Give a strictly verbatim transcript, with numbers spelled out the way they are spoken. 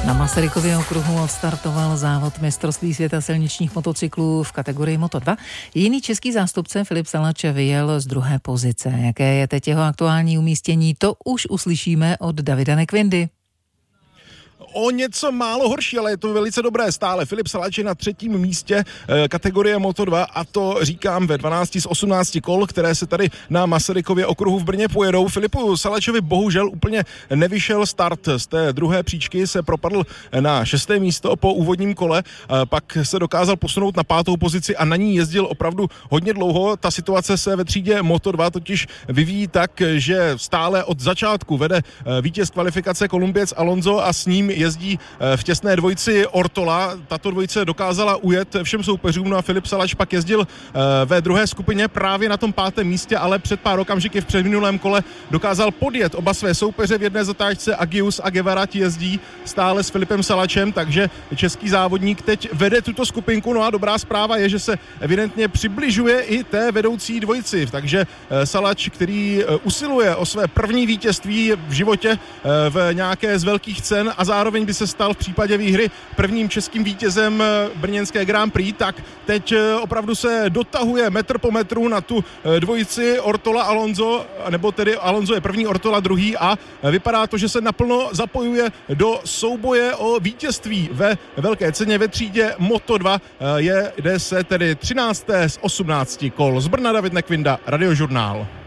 Na Masarykově okruhu odstartoval závod mistrovství světa silničních motocyklů v kategorii Moto dva. Jiný český zástupce Filip Salač vyjel z druhé pozice. Jaké je teď jeho aktuální umístění, to už uslyšíme od Davida Nekvindy. O něco málo horší, ale je to velice dobré stále. Filip Salač je na třetím místě e, kategorie Moto dva a to říkám ve dvanácti z osmnácti kol, které se tady na Masarykově okruhu v Brně pojedou. Filipu Salačovi bohužel úplně nevyšel start. Z té druhé příčky se propadl na šesté místo po úvodním kole, e, pak se dokázal posunout na pátou pozici a na ní jezdil opravdu hodně dlouho. Ta situace se ve třídě Moto dva totiž vyvíjí tak, že stále od začátku vede e, vítěz kvalifikace Kolumbiec Alonso a s ním jezdí v těsné dvojici Ortola. Tato dvojice dokázala ujet všem soupeřům, no a Filip Salač pak jezdil ve druhé skupině právě na tom pátém místě, ale před pár okamžiky v předminulém kole dokázal podjet oba své soupeře v jedné zatáčce. Agius a Guevara ti jezdí stále s Filipem Salačem, takže český závodník teď vede tuto skupinku. No a dobrá zpráva je, že se evidentně přibližuje i té vedoucí dvojici, takže Salač, který usiluje o své první vítězství v životě v nějaké z velkých cen a zároveň by se stal v případě výhry prvním českým vítězem brněnské Grand Prix, tak teď opravdu se dotahuje metr po metru na tu dvojici Ortola Alonso, nebo tedy Alonso je první, Ortola druhý a vypadá to, že se naplno zapojuje do souboje o vítězství ve velké ceně ve třídě Moto dva. Je, jde se tedy třinácté z osmnácti kol. Z Brna David Nekvinda, Radiožurnál.